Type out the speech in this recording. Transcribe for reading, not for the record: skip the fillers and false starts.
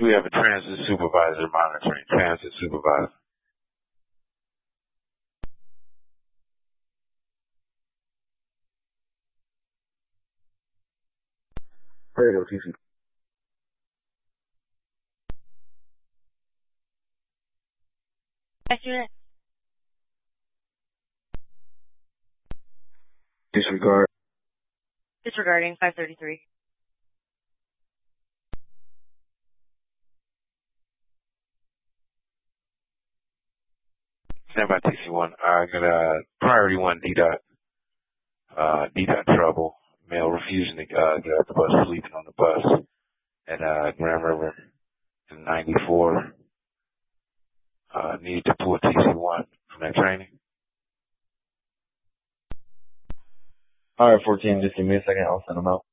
we have a transit supervisor monitoring. Transit supervisor. Radio TC. Accurate. Disregard. Disregarding 533. Stand by TC1. I got a priority 1 D-dot trouble. Male refusing to get off the bus, sleeping on the bus at Grand River in 94. Need to pull TC1 from that training. Alright, 14, just give me a second, I'll send them out.